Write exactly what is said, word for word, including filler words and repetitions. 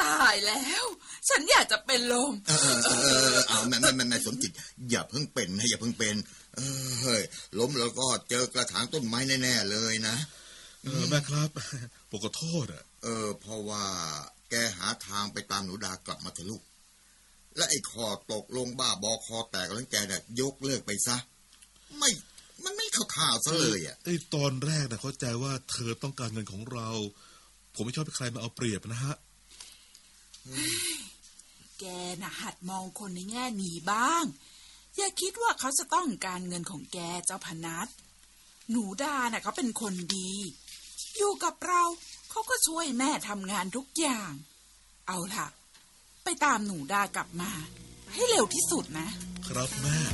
ายแล้วฉันอยากจะเป็นลมเออเออเออเอาแม่แม่แม่สมจิตอย่าเพิ่งเป็นนะอย่าเพิ่งเป็นเออเฮ้ยล้มแล้วก็เจอกระถางต้นไม้แน่ๆเลยนะเออแม่ครับผมขอโทษอ่ะเออเพราะว่าแกหาทางไปตามหนูดากลับมาเถอะลูกและไอ้คอตกลงบ้าบอคอแตกแล้วแกเนี่ยยกเลิกไปซะไม่มันไม่เข้าท่าซะเลยอ่ะไอ้ตอนแรกน่ะเข้าใจว่าเธอต้องการเงินของเราผมไม่ชอบให้ใครมาเอาเปรียบนะฮะแกน่ะหัดมองคนในแง่นี้บ้างอย่าคิดว่าเขาจะต้องการเงินของแกเจ้าพนัสหนูดาน่ะเขาเป็นคนดีอยู่กับเราเขาก็ช่วยแม่ทำงานทุกอย่างเอาล่ะไปตามหนูดากลับมาให้เร็วที่สุดนะครับแม่